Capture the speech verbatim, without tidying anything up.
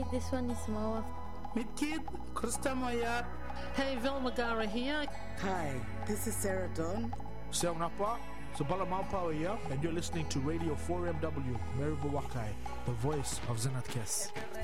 this one is more. Meet Kid, Krista Maya. Hey, Velma Gara here. Hi, this is Sarah Dawn. Seong Napa, Sabala Mampawa here, and you're listening to Radio four M W, Maribu Wakai, the voice of Zenat Kes.